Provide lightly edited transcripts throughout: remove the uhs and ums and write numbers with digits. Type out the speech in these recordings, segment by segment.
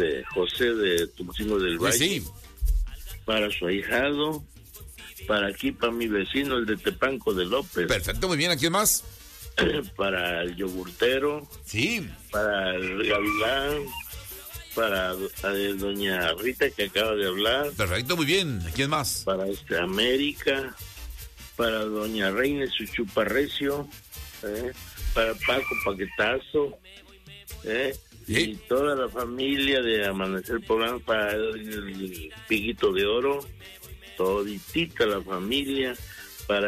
José de Tuxtla del Valle. Sí. Para su ahijado, para aquí, para mi vecino, el de Tepanco de López. Perfecto, muy bien. ¿A quién más? Para el yogurtero. Sí. Para el gavilán. Para doña Rita, que acaba de hablar. Perfecto, muy bien. ¿A quién más? Para América. Para doña Reina y su chuparrecio. Para Paco Paquetazo. Y toda la familia de Amanecer Poblano, para el Piguito de Oro, toditita la familia, para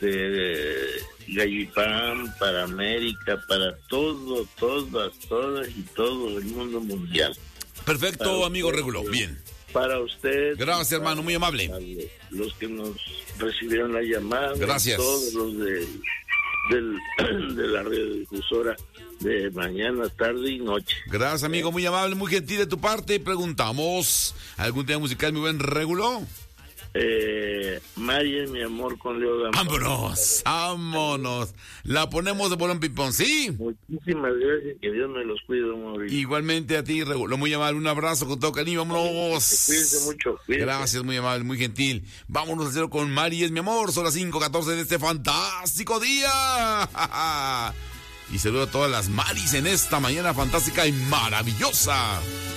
Gallipán, para América, para todas y todo el mundo mundial. Perfecto, para amigo usted, Regulo, bien. Para usted. Gracias, hermano, muy amable. Los que nos recibieron la llamada. Gracias. Todos los de la radiodifusora de mañana, tarde y noche. Gracias, amigo, muy amable, muy gentil de tu parte. Preguntamos, ¿algún tema musical, mi buen Regulo? María, mi amor, con Leo Dama. Vámonos. La ponemos de bolón ping-pong, ¿sí? Muchísimas gracias, que Dios me los cuide, Mauricio. Igualmente a ti, Regulo, muy amable, un abrazo con todo cariño, vámonos. Cuídense mucho, cuídense. Gracias, muy amable, muy gentil. Vámonos a cero con María, mi amor, son las 5:14 de este fantástico día. Y saludo a todas las Maris en esta mañana fantástica y maravillosa.